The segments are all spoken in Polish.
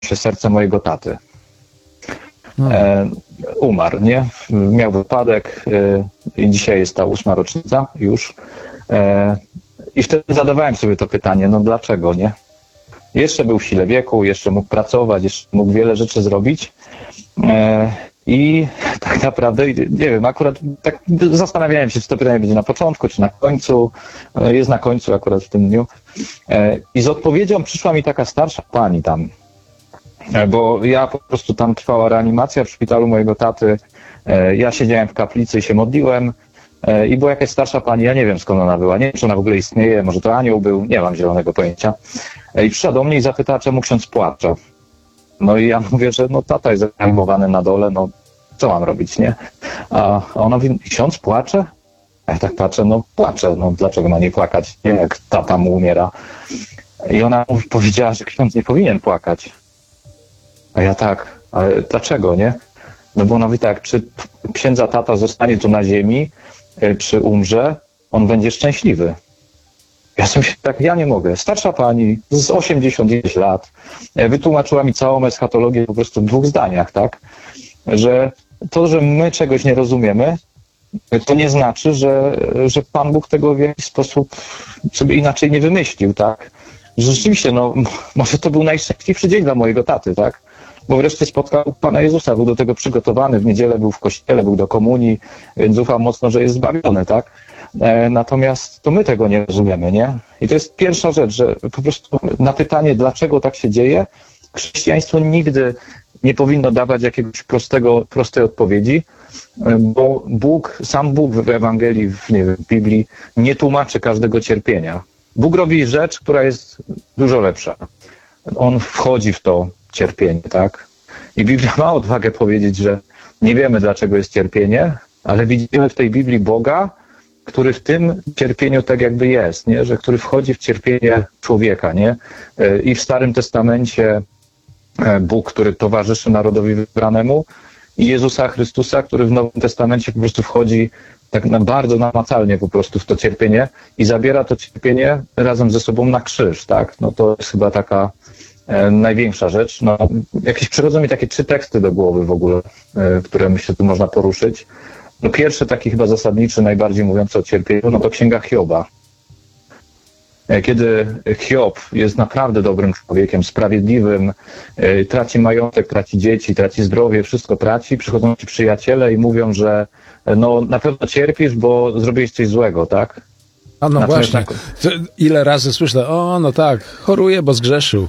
się serce mojego taty. Umarł, nie? Miał wypadek i dzisiaj jest ta 8. rocznica już. I wtedy zadawałem sobie to pytanie, no dlaczego, nie? Jeszcze był w sile wieku, jeszcze mógł pracować, jeszcze mógł wiele rzeczy zrobić. I tak naprawdę, nie wiem, akurat tak zastanawiałem się, czy to pytanie będzie na początku, czy na końcu. Jest na końcu akurat w tym dniu. I z odpowiedzią przyszła mi taka starsza pani tam, bo ja po prostu tam trwała reanimacja w szpitalu mojego taty. Ja siedziałem w kaplicy i się modliłem. I była jakaś starsza pani, ja nie wiem skąd ona była, nie wiem czy ona w ogóle istnieje, może to anioł był, nie mam zielonego pojęcia. I przyszła do mnie i zapytała, czemu ksiądz płacze. No i ja mówię, że no tata jest reanimowany na dole, no co mam robić, nie? A ona mówi, ksiądz płacze? A ja tak patrzę, no płacze, no dlaczego ma nie płakać, nie, jak tata mu umiera. I ona powiedziała, że ksiądz nie powinien płakać. A ja tak, ale dlaczego, nie? No bo ona mówi tak, czy księdza tata zostanie tu na ziemi, czy umrze, on będzie szczęśliwy. Ja sobie tak, ja nie mogę. Starsza pani z 80 lat wytłumaczyła mi całą eschatologię po prostu w 2 zdaniach, tak? Że to, że my czegoś nie rozumiemy, to nie znaczy, że Pan Bóg tego w jakiś sposób sobie inaczej nie wymyślił, tak? Że rzeczywiście, no, może to był najszczęśliwszy dzień dla mojego taty, tak? Bo wreszcie spotkał Pana Jezusa, był do tego przygotowany, w niedzielę był w kościele, był do komunii, więc ufam mocno, że jest zbawiony, tak? Natomiast to my tego nie rozumiemy, nie? I to jest pierwsza rzecz, że po prostu na pytanie, dlaczego tak się dzieje, chrześcijaństwo nigdy nie powinno dawać jakiegoś prostej odpowiedzi, bo sam Bóg w Ewangelii, w Biblii nie tłumaczy każdego cierpienia. Bóg robi rzecz, która jest dużo lepsza. On wchodzi w to cierpienie, tak? I Biblia ma odwagę powiedzieć, że nie wiemy, dlaczego jest cierpienie, ale widzimy w tej Biblii Boga, który w tym cierpieniu tak jakby jest, nie? Że który wchodzi w cierpienie człowieka, nie? I w Starym Testamencie Bóg, który towarzyszy narodowi wybranemu, i Jezusa Chrystusa, który w Nowym Testamencie po prostu wchodzi tak bardzo namacalnie po prostu w to cierpienie i zabiera to cierpienie razem ze sobą na krzyż, tak? No to jest chyba taka największa rzecz. No, jakieś przychodzą mi takie 3 teksty do głowy w ogóle, które myślę, tu można poruszyć. No pierwszy taki chyba zasadniczy, najbardziej mówiący o cierpieniu, no to Księga Hioba. Kiedy Hiob jest naprawdę dobrym człowiekiem, sprawiedliwym, traci majątek, traci dzieci, traci zdrowie, wszystko traci, przychodzą ci przyjaciele i mówią, że no na pewno cierpisz, bo zrobiłeś coś złego, tak? A no właśnie, ile razy słyszę, no tak, choruje, bo zgrzeszył.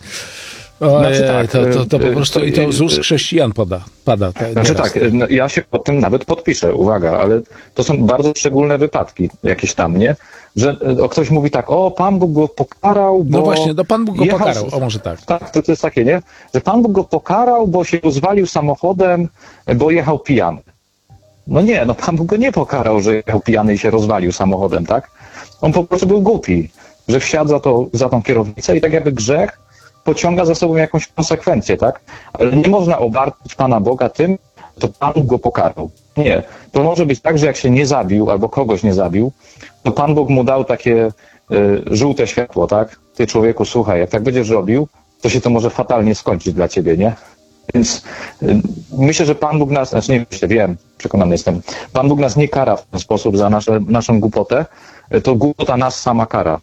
Tak, to po prostu i to z ust chrześcijan pada. Znaczy tak, no, ja się pod tym nawet podpiszę, uwaga, ale to są bardzo szczególne wypadki jakieś tam, nie? Że ktoś mówi tak, Pan Bóg go pokarał, bo... No właśnie, Pan Bóg go pokarał, może tak. Tak, to jest takie, nie? Że Pan Bóg go pokarał, bo się rozwalił samochodem, bo jechał pijany. No nie, Pan Bóg go nie pokarał, że jechał pijany i się rozwalił samochodem, tak? On po prostu był głupi, że wsiadł za tą kierownicę i tak jakby grzech pociąga za sobą jakąś konsekwencję, tak? Ale nie można obarczyć Pana Boga tym, to Pan Bóg go pokarał. Nie. To może być tak, że jak się nie zabił albo kogoś nie zabił, to Pan Bóg mu dał takie żółte światło, tak? Ty człowieku, słuchaj, jak tak będziesz robił, to się to może fatalnie skończyć dla ciebie, nie? Więc myślę, że Pan Bóg nas, znaczy nie myślę, wiem, przekonany jestem, Pan Bóg nas nie kara w ten sposób za naszą głupotę, to głupota nas sama kara.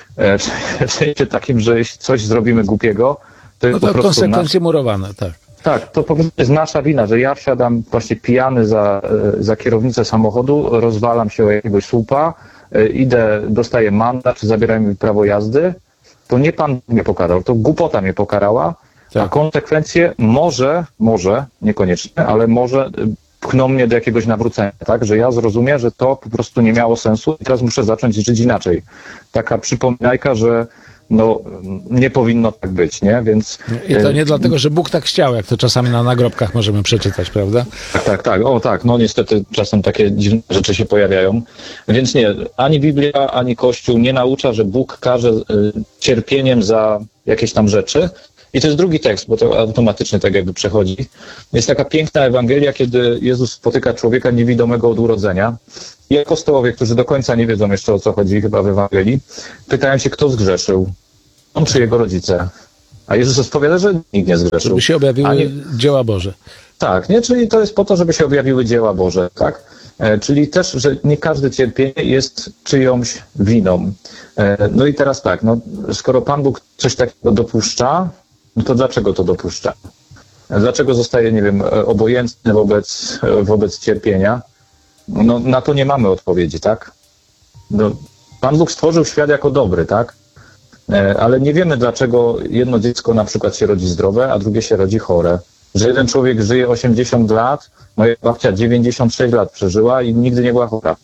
W sensie takim, że jeśli coś zrobimy głupiego, to jest to po prostu konsekwencje murowane, tak. Tak, to po prostu jest nasza wina, że ja wsiadam właśnie pijany za kierownicę samochodu, rozwalam się o jakiegoś słupa, idę, dostaję mandat, czy zabierają mi prawo jazdy, to nie Pan mnie pokarał, to głupota mnie pokarała, tak. A konsekwencje może, niekoniecznie, ale może pchną mnie do jakiegoś nawrócenia, tak? Że ja zrozumiem, że to po prostu nie miało sensu i teraz muszę zacząć żyć inaczej. Taka przypominajka, że nie powinno tak być, nie? Więc... I to nie dlatego, że Bóg tak chciał, jak to czasami na nagrobkach możemy przeczytać, prawda? Tak. No niestety czasem takie dziwne rzeczy się pojawiają. Więc nie, ani Biblia, ani Kościół nie naucza, że Bóg karze cierpieniem za jakieś tam rzeczy. I to jest drugi tekst, bo to automatycznie tak jakby przechodzi. Jest taka piękna Ewangelia, kiedy Jezus spotyka człowieka niewidomego od urodzenia. I apostołowie, którzy do końca nie wiedzą jeszcze, o co chodzi chyba w Ewangelii, pytają się, kto zgrzeszył. On czy jego rodzice? A Jezus odpowiada, że nikt nie zgrzeszył. Żeby się objawiły dzieła Boże. Tak, nie? Czyli to jest po to, żeby się objawiły dzieła Boże, tak? Czyli też, że nie każde cierpienie jest czyjąś winą. No i teraz tak, no, skoro Pan Bóg coś takiego dopuszcza, no to dlaczego to dopuszcza? Dlaczego zostaje, nie wiem, obojętny wobec cierpienia? No, na to nie mamy odpowiedzi, tak? No, Pan Bóg stworzył świat jako dobry, tak? Ale nie wiemy, dlaczego jedno dziecko na przykład się rodzi zdrowe, a drugie się rodzi chore. Że jeden człowiek żyje 80 lat, moja babcia 96 lat przeżyła i nigdy nie była chora.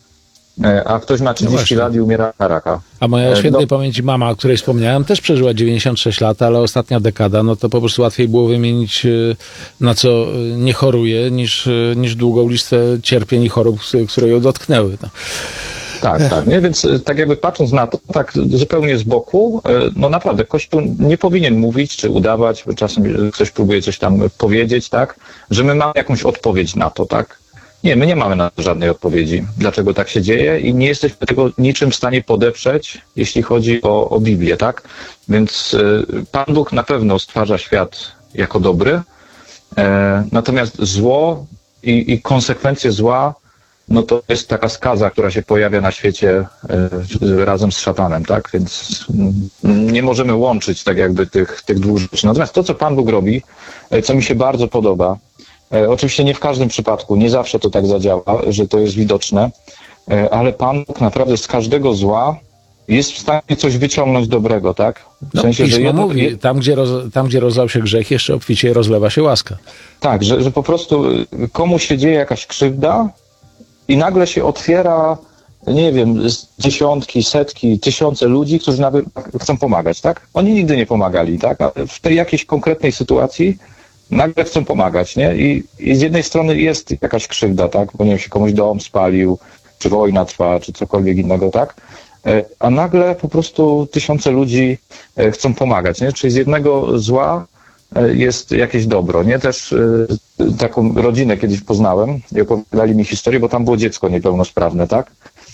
A ktoś ma 30 lat i umiera na raka. A moja świętej pamięci mama, o której wspomniałem, też przeżyła 96 lat, ale ostatnia dekada, no to po prostu łatwiej było wymienić, na co nie choruje, niż długą listę cierpień i chorób, które ją dotknęły. No. Tak, nie? Więc tak jakby patrząc na to, tak zupełnie z boku, no naprawdę Kościół nie powinien mówić, czy udawać, bo czasem ktoś próbuje coś tam powiedzieć, tak, że my mamy jakąś odpowiedź na to, tak. Nie, my nie mamy na to żadnej odpowiedzi, dlaczego tak się dzieje i nie jesteśmy tego niczym w stanie podeprzeć, jeśli chodzi o Biblię, tak. Więc Pan Bóg na pewno stwarza świat jako dobry, natomiast zło i konsekwencje zła, no to jest taka skaza, która się pojawia na świecie razem z szatanem, tak? Więc nie możemy łączyć tak jakby tych dwóch rzeczy. Natomiast to, co Pan Bóg robi, co mi się bardzo podoba, oczywiście nie w każdym przypadku, nie zawsze to tak zadziała, że to jest widoczne, ale Pan Bóg naprawdę z każdego zła jest w stanie coś wyciągnąć dobrego, tak? W sensie, że mówi, tam, gdzie rozlał się grzech, jeszcze obficie rozlewa się łaska. Tak, że po prostu komuś się dzieje jakaś krzywda, i nagle się otwiera, nie wiem, dziesiątki, setki, tysiące ludzi, którzy nawet chcą pomagać, tak? Oni nigdy nie pomagali, tak? A w tej jakiejś konkretnej sytuacji nagle chcą pomagać, nie? I z jednej strony jest jakaś krzywda, tak? Bo nie wiem, się komuś dom spalił, czy wojna trwa, czy cokolwiek innego, tak? A nagle po prostu tysiące ludzi chcą pomagać, nie? Czyli z jednego zła jest jakieś dobro, nie? Też taką rodzinę kiedyś poznałem i opowiadali mi historię, bo tam było dziecko niepełnosprawne, tak?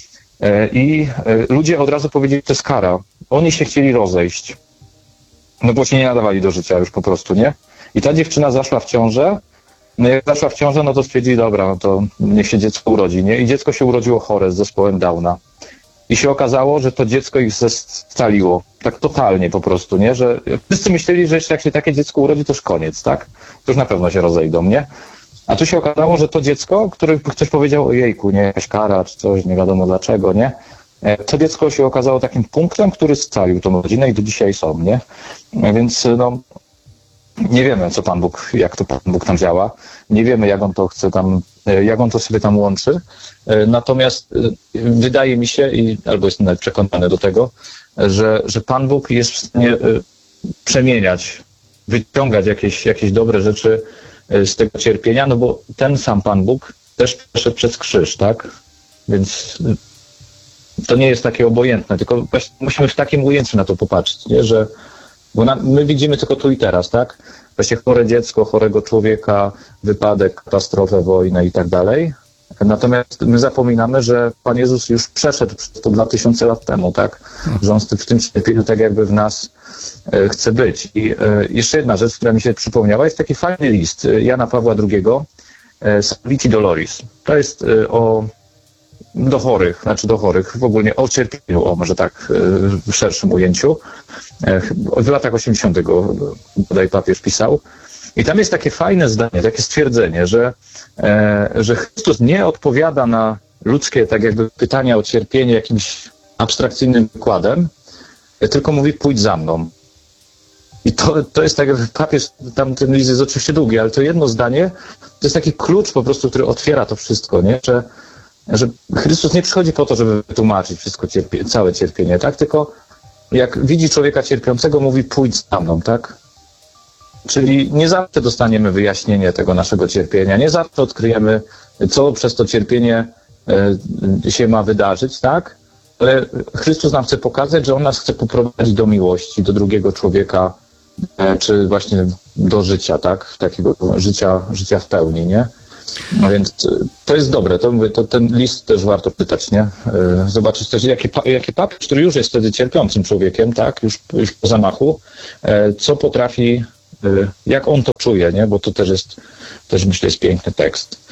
I ludzie od razu powiedzieli, to jest kara. Oni się chcieli rozejść, no bo się nie nadawali do życia już po prostu, nie? I ta dziewczyna zaszła w ciążę, no jak zaszła w ciążę, no to stwierdzili, dobra, no to niech się dziecko urodzi, nie? I dziecko się urodziło chore z zespołem Downa. I się okazało, że to dziecko ich scaliło. Tak totalnie po prostu, nie? Że wszyscy myśleli, że jeszcze jak się takie dziecko urodzi, to już koniec, tak? To już na pewno się rozejdą, nie? A tu się okazało, że to dziecko, które ktoś powiedział, ojejku, nie, jakaś kara czy coś, nie wiadomo dlaczego, nie? To dziecko się okazało takim punktem, który scalił tą rodzinę i do dzisiaj są, nie? Więc no, nie wiemy, co Pan Bóg, jak to Pan Bóg tam działa. Nie wiemy, jak on to chce tam, jak on to sobie tam łączy. Natomiast wydaje mi się, albo jestem nawet przekonany do tego, że Pan Bóg jest w stanie przemieniać, wyciągać jakieś dobre rzeczy z tego cierpienia, no bo ten sam Pan Bóg też przeszedł przez krzyż, tak? Więc to nie jest takie obojętne, tylko musimy w takim ujęciu na to popatrzeć, nie? Bo my widzimy tylko tu i teraz, tak? Właśnie chore dziecko, chorego człowieka, wypadek, katastrofę, wojnę i tak dalej. Natomiast my zapominamy, że Pan Jezus już przeszedł przez to 2000 lat temu, tak? Że On w tym cierpieniu tak jakby w nas chce być. I jeszcze jedna rzecz, która mi się przypomniała, jest taki fajny list Jana Pawła II, Salviti Doloris. To jest do chorych, w ogóle o cierpieniu, może tak w szerszym ujęciu. W latach 80. bodaj papież pisał. I tam jest takie fajne zdanie, takie stwierdzenie, że Chrystus nie odpowiada na ludzkie tak jakby pytania o cierpienie jakimś abstrakcyjnym wykładem, tylko mówi pójdź za mną. I to jest tak, jak papież, tam ten list jest oczywiście długi, ale to jedno zdanie to jest taki klucz po prostu, który otwiera to wszystko, nie? Że Chrystus nie przychodzi po to, żeby wytłumaczyć wszystko całe cierpienie, tak? Tylko jak widzi człowieka cierpiącego, mówi pójdź za mną, tak? Czyli nie zawsze dostaniemy wyjaśnienie tego naszego cierpienia, nie zawsze odkryjemy, co przez to cierpienie się ma wydarzyć, tak? Ale Chrystus nam chce pokazać, że On nas chce poprowadzić do miłości, do drugiego człowieka, czy właśnie do życia, tak? Takiego życia w pełni, nie? No więc to jest dobre, to ten list też warto czytać, nie? Zobaczyć też, jaki papież, który już jest wtedy cierpiącym człowiekiem, tak? Już po zamachu, co potrafi, jak on to czuje, nie? Bo to też myślę jest piękny tekst.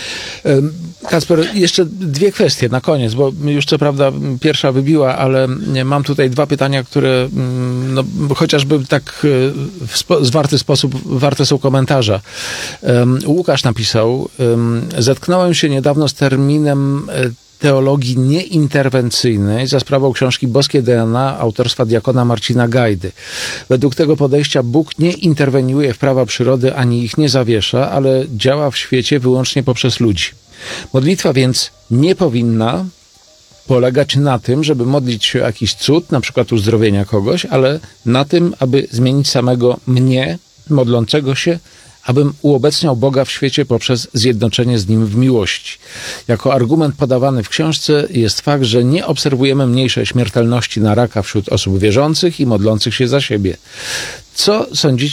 Kacper, jeszcze dwie kwestie na koniec, bo już co prawda pierwsza wybiła, ale mam tutaj dwa pytania, które no, chociażby tak w zwarty sposób warte są komentarza. Łukasz napisał: zetknąłem się niedawno z terminem teologii nieinterwencyjnej za sprawą książki Boskie DNA autorstwa diakona Marcina Gajdy. Według tego podejścia Bóg nie interweniuje w prawa przyrody ani ich nie zawiesza, ale działa w świecie wyłącznie poprzez ludzi. Modlitwa więc nie powinna polegać na tym, żeby modlić się o jakiś cud, na przykład uzdrowienia kogoś, ale na tym, aby zmienić samego mnie, modlącego się, abym uobecniał Boga w świecie poprzez zjednoczenie z Nim w miłości. Jako argument podawany w książce jest fakt, że nie obserwujemy mniejszej śmiertelności na raka wśród osób wierzących i modlących się za siebie. Co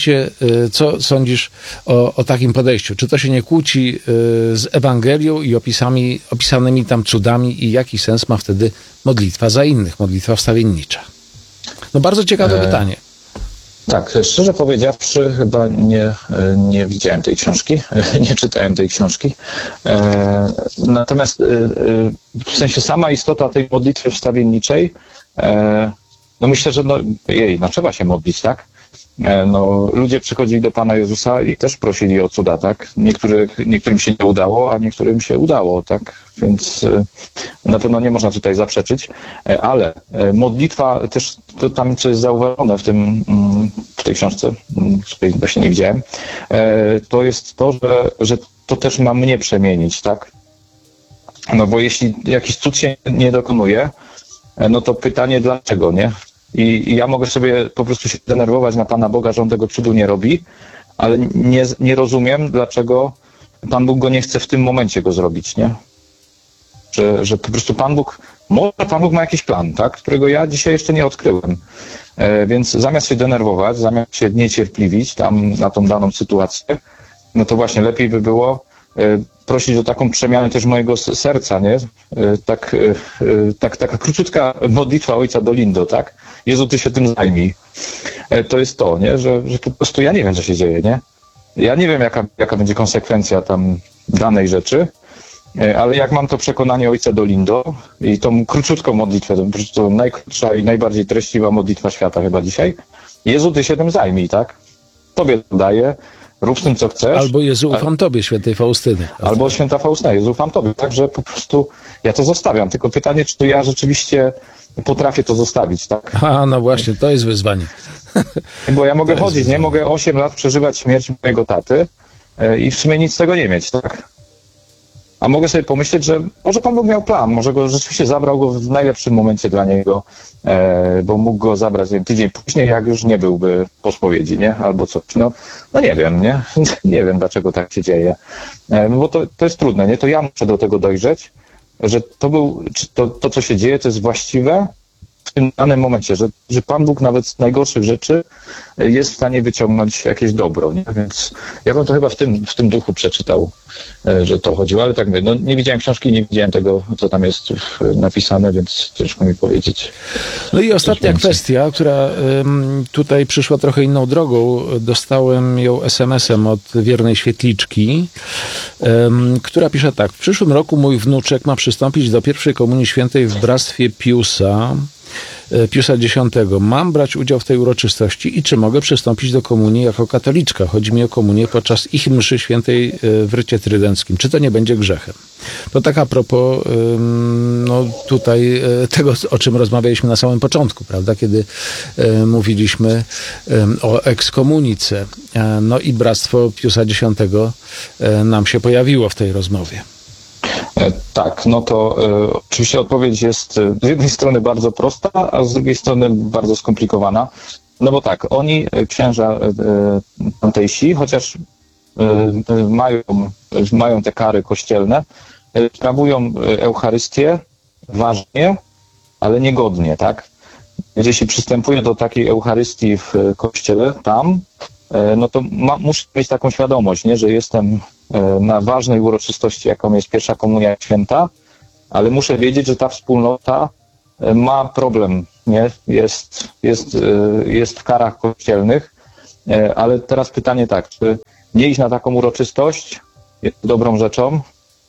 sądzisz o takim podejściu? Czy to się nie kłóci z Ewangelią i opisanymi tam cudami i jaki sens ma wtedy modlitwa za innych, modlitwa wstawiennicza? No bardzo ciekawe pytanie. Tak, szczerze powiedziawszy, chyba nie widziałem tej książki, nie czytałem tej książki. Natomiast w sensie sama istota tej modlitwy wstawienniczej, no myślę, że trzeba się modlić, tak? No, ludzie przychodzili do Pana Jezusa i też prosili o cuda, tak? Niektórym się nie udało, a niektórym się udało, tak? Więc na pewno nie można tutaj zaprzeczyć, ale modlitwa też, to tam co jest zauważone w tej książce, której właśnie nie widziałem, to jest to, że to też ma mnie przemienić, tak? No bo jeśli jakiś cud się nie dokonuje, no to pytanie dlaczego, nie? I ja mogę sobie po prostu się denerwować na Pana Boga, że On tego cudu nie robi, ale nie rozumiem, dlaczego Pan Bóg go nie chce w tym momencie go zrobić, nie? Że po prostu Pan Bóg ma jakiś plan, tak? Którego ja dzisiaj jeszcze nie odkryłem. Więc zamiast się denerwować, zamiast się niecierpliwić tam na tą daną sytuację, no to właśnie lepiej by było prosić o taką przemianę też mojego serca, nie? Taka króciutka modlitwa Ojca Dolindo, tak? Jezu, Ty się tym zajmij. To jest to, nie? Że po prostu ja nie wiem, co się dzieje, nie? Ja nie wiem, jaka będzie konsekwencja tam danej rzeczy, ale jak mam to przekonanie Ojca Dolindo i tą króciutką modlitwę, to najkrótsza i najbardziej treściwa modlitwa świata chyba dzisiaj, Jezu, Ty się tym zajmij, tak? Tobie to daję, rób z tym, co chcesz. Albo Jezu, ufam Tobie, świętej Faustyny. Albo święta Faustyna, Jezu, ufam Tobie. Także po prostu ja to zostawiam. Tylko pytanie, czy ja rzeczywiście potrafię to zostawić, tak? No właśnie, to jest wyzwanie. Bo ja mogę chodzić, nie? Mogę 8 lat przeżywać śmierć mojego taty i w sumie nic z tego nie mieć, tak? A mogę sobie pomyśleć, że może Pan Bóg miał plan, może go rzeczywiście zabrał go w najlepszym momencie dla niego, bo mógł go zabrać tydzień później, jak już nie byłby po spowiedzi, nie? Albo coś. No nie wiem, nie? Nie wiem, dlaczego tak się dzieje. Bo to jest trudne, nie? To ja muszę do tego dojrzeć, że to, co się dzieje, to jest właściwe w tym danym momencie, że Pan Bóg nawet z najgorszych rzeczy jest w stanie wyciągnąć jakieś dobro, nie? Więc ja bym to chyba w tym duchu przeczytał, że to chodziło, ale tak mówię, no nie widziałem książki, nie widziałem tego, co tam jest napisane, więc ciężko mi powiedzieć. No i ostatnia kwestia, która tutaj przyszła trochę inną drogą. Dostałem ją SMS-em od wiernej świetliczki, która pisze tak: w przyszłym roku mój wnuczek ma przystąpić do pierwszej komunii świętej w bractwie Piusa X. Mam brać udział w tej uroczystości i czy mogę przystąpić do komunii jako katoliczka? Chodzi mi o komunię podczas ich mszy świętej w rycie trydenckim. Czy to nie będzie grzechem? To tak a propos tutaj tego, o czym rozmawialiśmy na samym początku, prawda? Kiedy mówiliśmy o ekskomunice. No i bractwo Piusa X nam się pojawiło w tej rozmowie. Tak, no to oczywiście odpowiedź jest z jednej strony bardzo prosta, a z drugiej strony bardzo skomplikowana. No bo tak, oni, księża tamtejsi, chociaż mają te kary kościelne, sprawują Eucharystię ważnie, ale niegodnie, tak? Jeśli przystępuje do takiej Eucharystii w kościele tam, no to muszę mieć taką świadomość, nie, że jestem na ważnej uroczystości, jaką jest pierwsza komunia święta, ale muszę wiedzieć, że ta wspólnota ma problem, nie? Jest w karach kościelnych, ale teraz pytanie tak, czy nie iść na taką uroczystość jest dobrą rzeczą?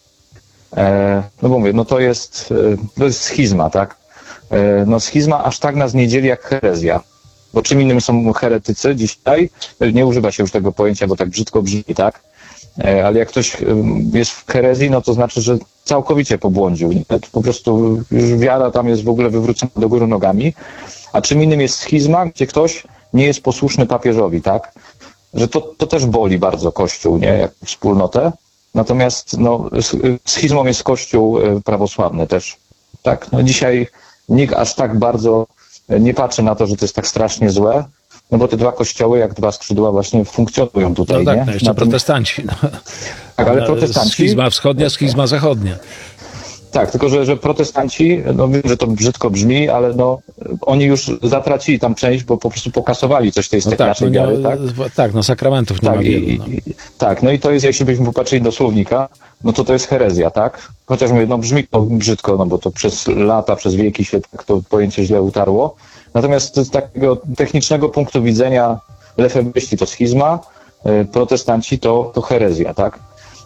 No bo mówię, no to jest schizma, tak? No schizma aż tak nas nie dzieli jak herezja. Bo czym innym są heretycy dzisiaj? Nie używa się już tego pojęcia, bo tak brzydko brzmi, tak? Ale jak ktoś jest w herezji, no to znaczy, że całkowicie pobłądził. Po prostu już wiara tam jest w ogóle wywrócona do góry nogami. A czym innym jest schizma, gdzie ktoś nie jest posłuszny papieżowi, tak? Że to też boli bardzo Kościół, nie? Jak wspólnotę. Natomiast no, schizmą jest Kościół prawosławny też. Tak? No, dzisiaj nikt aż tak bardzo nie patrzy na to, że to jest tak strasznie złe, no bo te dwa kościoły, jak dwa skrzydła właśnie funkcjonują tutaj, no tak, nie? no jeszcze protestanci. No. Tak, ale protestanci... Schizma wschodnia, schizma zachodnia. Tak, tylko że protestanci, no wiem, że to brzydko brzmi, ale no oni już zatracili tam część, bo po prostu pokasowali coś tej naszej wiary, tak? Tak, no sakramentów nie ma wielu. Tak, no i to jest, jeśli byśmy popatrzyli do słownika, no to jest herezja, tak? Chociaż mówię, no brzmi to brzydko, no bo to przez lata, przez wieki się tak to pojęcie źle utarło. Natomiast z takiego technicznego punktu widzenia lefebryści to schizma, protestanci to herezja, tak?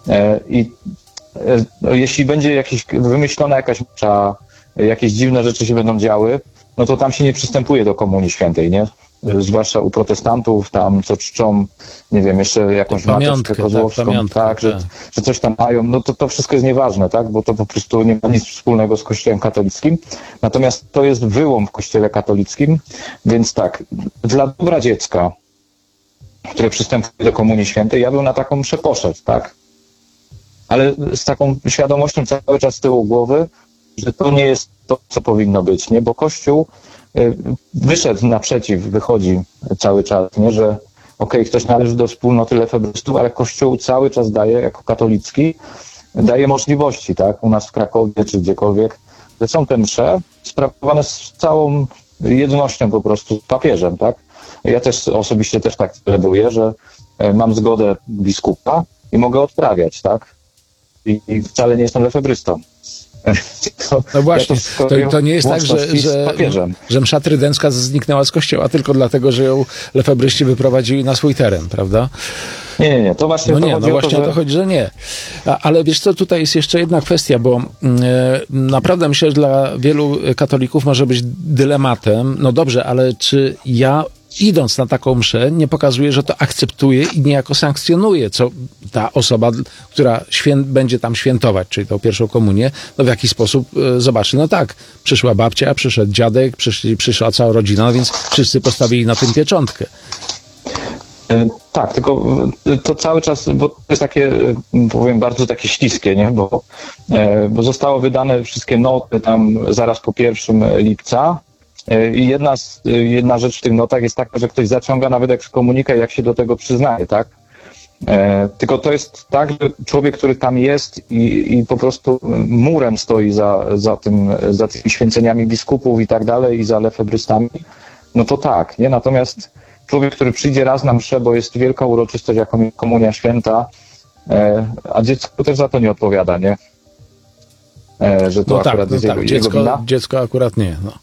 I jeśli będzie wymyślona jakaś msza, jakieś dziwne rzeczy się będą działy, no to tam się nie przystępuje do Komunii Świętej, nie? Zwłaszcza u protestantów, tam co czczą, nie wiem, jeszcze jakąś mateczkę kozłowską, tak, że coś tam mają, no to wszystko jest nieważne, tak, bo to po prostu nie ma nic wspólnego z Kościołem katolickim. Natomiast to jest wyłom w Kościele katolickim, więc tak, dla dobra dziecka, które przystępuje do Komunii Świętej, ja bym na taką mszę poszedł, tak? Ale z taką świadomością cały czas z tyłu głowy, że to nie jest to, co powinno być, nie? Bo Kościół wyszedł naprzeciw, wychodzi cały czas, nie? Że ktoś należy do wspólnoty lefebrystów, ale Kościół cały czas daje, jako katolicki, daje możliwości, tak? U nas w Krakowie czy gdziekolwiek, że są te msze sprawowane z całą jednością po prostu z papieżem, tak? Ja też osobiście też tak celebruję, że mam zgodę biskupa i mogę odprawiać, tak? I wcale nie jestem lefebrystą. No właśnie, to nie jest tak, że msza trydencka zniknęła z kościoła tylko dlatego, że ją lefebryści wyprowadzili na swój teren, prawda? Nie, to właśnie o to chodzi, że nie. Ale wiesz co, tutaj jest jeszcze jedna kwestia, bo naprawdę myślę, że dla wielu katolików może być dylematem, no dobrze, ale czy ja idąc na taką mszę, nie pokazuje, że to akceptuje i niejako sankcjonuje, co ta osoba, która będzie tam świętować, czyli tą pierwszą komunię, no w jaki sposób zobaczy. No tak, przyszła babcia, przyszedł dziadek, przyszła cała rodzina, no więc wszyscy postawili na tym pieczątkę. Tak, tylko to cały czas, bo to jest takie, powiem, bardzo takie śliskie, nie? Bo zostało wydane wszystkie noty tam zaraz po 1 lipca. I jedna rzecz w tych notach jest taka, że ktoś zaciąga nawet ekskomunikę, jak się do tego przyznaje, tak? Tylko to jest tak, że człowiek, który tam jest i po prostu murem stoi za tymi święceniami biskupów i tak dalej, i za lefebrystami, no to tak, nie? Natomiast człowiek, który przyjdzie raz na mszę, bo jest wielka uroczystość, jaką Komunia Święta, a dziecko też za to nie odpowiada, nie? Że to akurat jest jego wina. Dziecko akurat nie, no.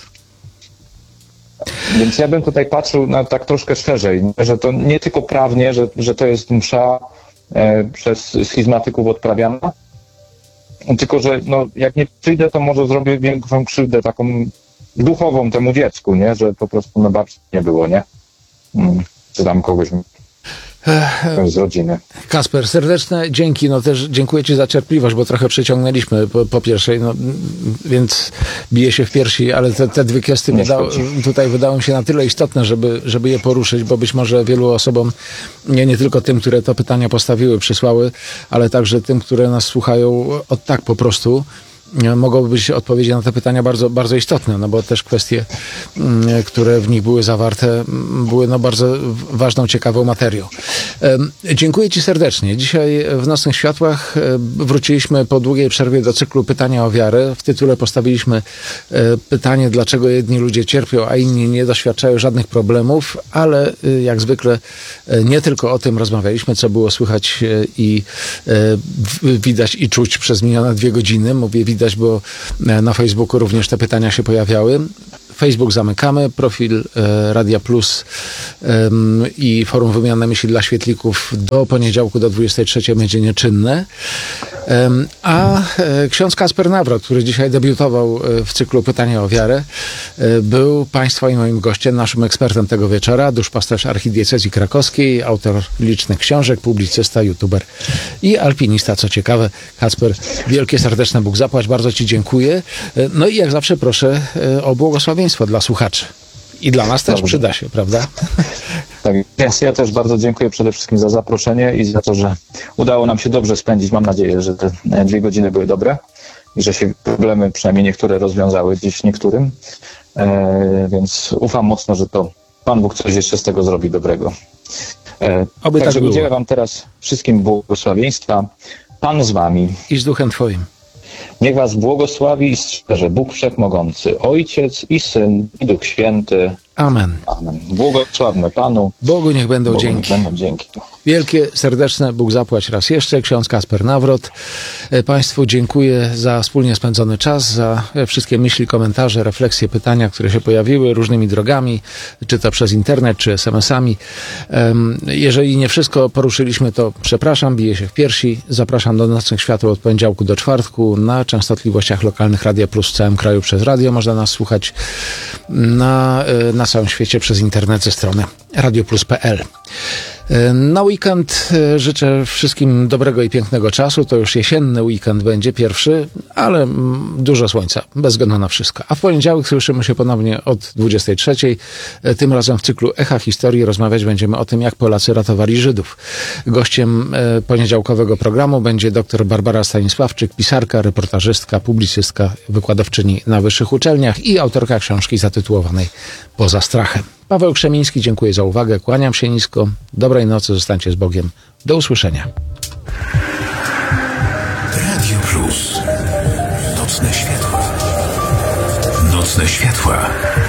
Więc ja bym tutaj patrzył na tak troszkę szerzej, że to nie tylko prawnie, że to jest msza przez schizmatyków odprawiana, tylko że no, jak nie przyjdę, to może zrobię większą krzywdę taką duchową temu dziecku, nie? Że po prostu na babci nie było, nie? Czy tam kogoś z rodziny. Kasper, serdeczne dzięki, no też dziękuję Ci za cierpliwość, bo trochę przeciągnęliśmy po pierwszej, no więc bije się w piersi, ale te dwie kwestie tutaj wydały mi się na tyle istotne, żeby je poruszyć, bo być może wielu osobom, nie tylko tym, które to pytania postawiły, przysłały, ale także tym, które nas słuchają od tak po prostu, mogą być odpowiedzi na te pytania bardzo, bardzo istotne, no bo też kwestie, które w nich były zawarte, były no bardzo ważną, ciekawą materią. Dziękuję Ci serdecznie. Dzisiaj w Nocnych Światłach wróciliśmy po długiej przerwie do cyklu Pytania o wiarę. W tytule postawiliśmy pytanie, dlaczego jedni ludzie cierpią, a inni nie doświadczają żadnych problemów, ale jak zwykle nie tylko o tym rozmawialiśmy, co było słychać i widać i czuć przez minione 2 godziny. Mówię widać, bo na Facebooku również te pytania się pojawiały. Facebook zamykamy, profil Radia Plus i Forum Wymiany Myśli dla Świetlików do poniedziałku do 23 będzie nieczynne. A ksiądz Kacper Nawrot, który dzisiaj debiutował w cyklu Pytania o wiarę, był Państwa i moim gościem, naszym ekspertem tego wieczora, duszpasterz archidiecezji krakowskiej, autor licznych książek, publicysta, youtuber i alpinista, co ciekawe. Kacper, wielkie serdeczne Bóg zapłać, bardzo Ci dziękuję. No i jak zawsze proszę o błogosławieństwo dla słuchaczy. I dla nas też Dobrze. przyda się, prawda? Tak, więc ja też bardzo dziękuję przede wszystkim za zaproszenie i za to, że udało nam się dobrze spędzić. Mam nadzieję, że te 2 godziny były dobre i że się problemy, przynajmniej niektóre, rozwiązały dziś niektórym. Więc ufam mocno, że to Pan Bóg coś jeszcze z tego zrobi dobrego. Oby tak Także było. udzielę Wam teraz wszystkim błogosławieństwa. Pan z Wami. I z duchem Twoim. Niech Was błogosławi i strzeże Bóg Wszechmogący, Ojciec i Syn i Duch Święty. Amen. Amen. Błogosławmy Panu. Bogu niech będą Bogu dzięki. będą dzięki. Wielkie, serdeczne Bóg zapłać raz jeszcze. Ksiądz Kacper Nawrot. Państwu dziękuję za wspólnie spędzony czas, za wszystkie myśli, komentarze, refleksje, pytania, które się pojawiły różnymi drogami, czy to przez internet, czy SMS-ami. Jeżeli nie wszystko poruszyliśmy, to przepraszam, biję się w piersi. Zapraszam do Nocnych Światł od poniedziałku do czwartku na częstotliwościach lokalnych Radia Plus w całym kraju przez radio. Można nas słuchać na całym świecie przez internet ze strony radioplus.pl. Na weekend życzę wszystkim dobrego i pięknego czasu. To już jesienny weekend będzie pierwszy, ale dużo słońca, bez względu na wszystko. A w poniedziałek słyszymy się ponownie od 23. Tym razem w cyklu Echa Historii rozmawiać będziemy o tym, jak Polacy ratowali Żydów. Gościem poniedziałkowego programu będzie dr Barbara Stanisławczyk, pisarka, reportażystka, publicystka, wykładowczyni na wyższych uczelniach i autorka książki zatytułowanej Poza strachem. Paweł Krzemiński, dziękuję za uwagę, kłaniam się nisko. Dobrej nocy, zostańcie z Bogiem. Do usłyszenia. Radio Plus. Nocne światła. Nocne światła.